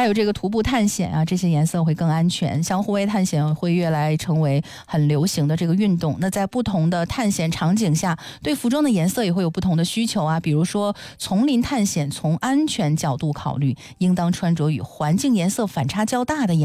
还有这个徒步探险啊，这些颜色会更安全。像户外探险会越来成为很流行的这个运动。那在不同的探险场景下，对服装的颜色也会有不同的需求啊。比如说丛林探险，从安全角度考虑，应当穿着与环境颜色反差较大的颜色。